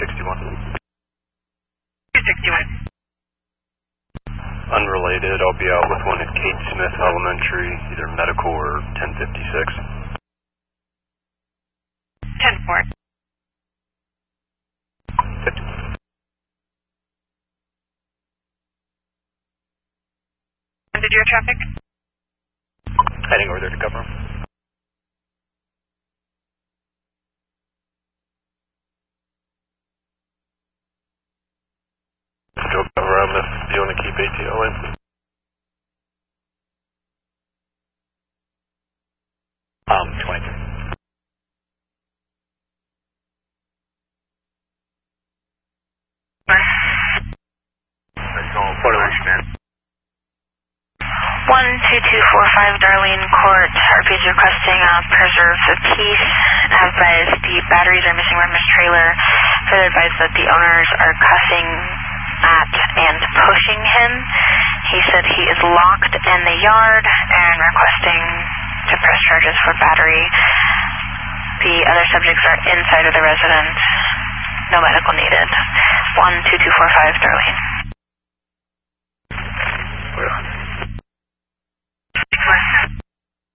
261. 261. Unrelated, I'll be out with one at Kate Smith Elementary, either medical or 1056. 10-4. 50. Did you have traffic? Heading over there to cover. Go cover him if you want to keep ATO in. Um, 23. Let's go 41 man. 12245 Darlene Court. RP is requesting preserve the peace. Advise the batteries are missing from his trailer. Further advise that the owners are cussing at and pushing him. He said he is locked in the yard and requesting to press charges for battery. The other subjects are inside of the residence. No medical needed. 12245 Darlene.